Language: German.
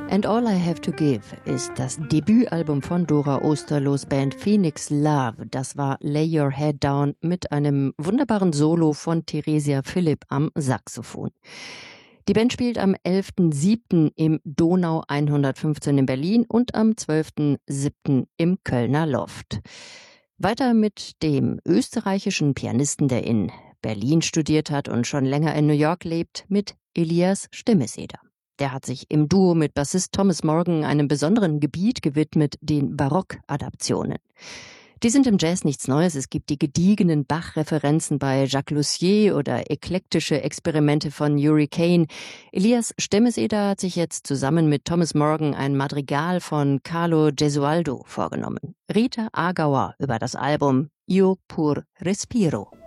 And All I Have to Give ist das Debütalbum von Dora Osterlohs Band Phoenix Love. Das war Lay Your Head Down mit einem wunderbaren Solo von Theresia Philipp am Saxophon. Die Band spielt am 11.07. im Donau 115 in Berlin und am 12.07. im Kölner Loft. Weiter mit dem österreichischen Pianisten, der in Berlin studiert hat und schon länger in New York lebt, mit Elias Stemeseder. Der hat sich im Duo mit Bassist Thomas Morgan einem besonderen Gebiet gewidmet, den Barock-Adaptionen. Die sind im Jazz nichts Neues. Es gibt die gediegenen Bach-Referenzen bei Jacques Lussier oder eklektische Experimente von Yuri Kane. Elias Stemeseder hat sich jetzt zusammen mit Thomas Morgan ein Madrigal von Carlo Gesualdo vorgenommen. Rita Agauer über das Album Io pur respiro.